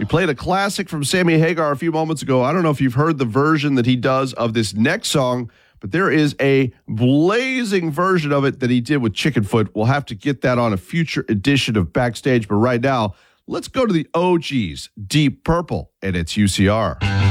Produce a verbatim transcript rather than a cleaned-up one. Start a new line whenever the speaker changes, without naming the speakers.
We played a classic from Sammy Hagar a few moments ago. I don't know if you've heard the version that he does of this next song, but there is a blazing version of it that he did with Chickenfoot. We'll have to get that on a future edition of Backstage, but right now, let's go to the O Gs, Deep Purple, and it's U C R.